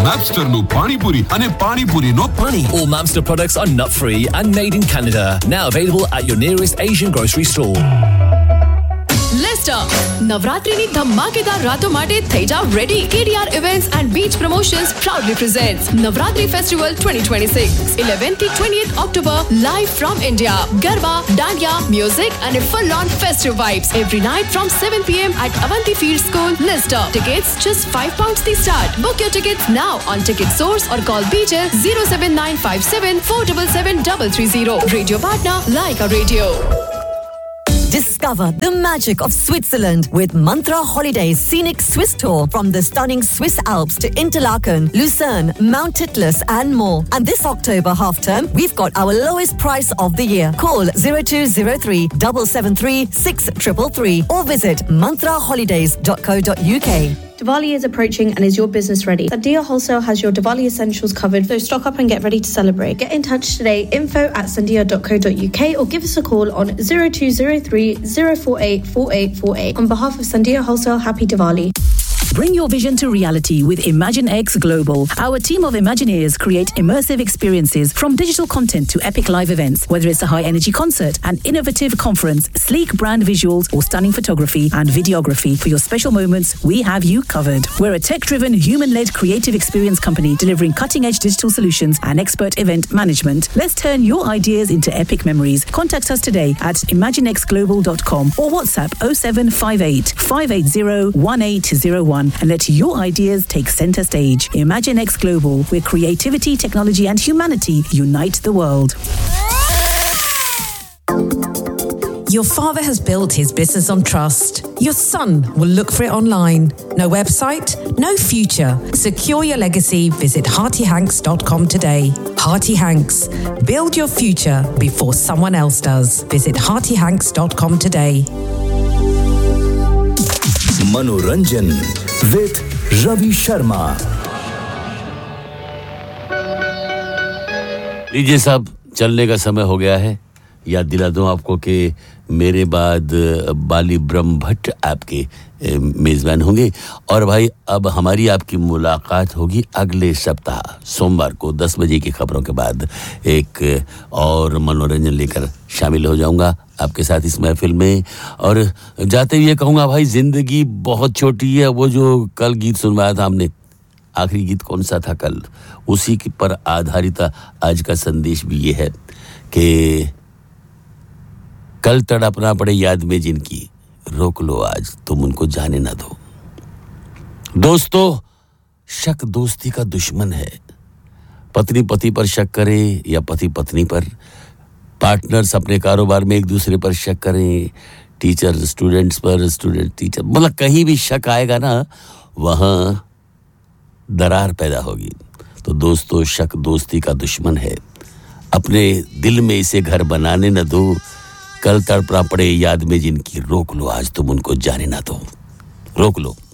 Mapsterનો પાણીપુરી અને પાણીપુરીનો પાણી. All Mamster products are nut-free and made in Canada. Now available at your nearest Asian grocery store. Lister, નવરાત્રીની ધમાકેદાર રાતો માટે થઈ જાવ ready. KDR Events and Beach Promotions proudly presents Navratri Festival 2026, 11th to 20th October, live from India. Garba, Dandiya, music and a full-on festive vibes every night from 7 p.m. at Avanti Field School, Lister. Tickets just £5 the start. Book your tickets now on Ticket Source or call BJ 07957 477 330. Radio partner Laika Radio. Discover the magic of Switzerland with Mantra Holidays Scenic Swiss Tour from the stunning Swiss Alps to Interlaken, Lucerne, Mount Titlis and more. And this October half term, we've got our lowest price of the year. Call 0203 773 6333 or visit mantraholidays.co.uk. Diwali is approaching and is your business ready? Sandia Wholesale has your Diwali essentials covered, so stock up and get ready to celebrate. Get in touch today, info@sandia.co.uk or give us a call on 0203 048 4848. On behalf of Sandia Wholesale, happy Diwali. Bring your vision to reality with Imagine X Global. Our team of Imagineers create immersive experiences from digital content to epic live events. Whether it's a high-energy concert, an innovative conference, sleek brand visuals, or stunning photography and videography, for your special moments, we have you covered. We're a tech-driven, human-led creative experience company delivering cutting-edge digital solutions and expert event management. Let's turn your ideas into epic memories. Contact us today at imaginexglobal.com or WhatsApp 0758 580 1801. And let your ideas take center stage. Imagine X Global, where creativity, technology and humanity unite the world. Your father has built his business on trust. Your son will look for it online. No website, no future. Secure your legacy. Visit heartyhanks.com today. Hearty Hanks. Build your future before someone else does. Visit heartyhanks.com today. Manoranjan with Ravi Sharma. लीजिए साहब, चलने का समय हो गया है. याद दिला दूं आपको कि मेरे बाद बाली ब्रह्म भट्ट आपके मेज़बान होंगे और भाई अब हमारी आपकी मुलाकात होगी अगले सप्ताह सोमवार को 10 बजे की खबरों के बाद. एक और मनोरंजन लेकर शामिल हो जाऊंगा आपके साथ इस महफिल में. और जाते हुए कहूंगा भाई, जिंदगी बहुत छोटी है. वो जो कल गीत सुनवाया था हमने, आखिरी गीत कौन सा था कल, उसी के पर आधारित आज का संदेश भी ये है कि कल तड़पना पड़े याद में जिनकी, रोक लो आज तुम उनको जाने ना दो. दोस्तों, शक दोस्ती का दुश्मन है. पत्नी पति पर शक करे या पति पत्नी पर, पार्टनर्स अपने कारोबार में एक दूसरे पर शक करें, टीचर स्टूडेंट्स पर, स्टूडेंट टीचर, मतलब कहीं भी शक आएगा ना, वहां दरार पैदा होगी. तो दोस्तों, शक दोस्ती का दुश्मन है. अपने दिल में इसे घर बनाने न दो. कल तड़पना पड़े याद में जिनकी, रोक लो आज तुम उनको जाने ना दो. रोक लो.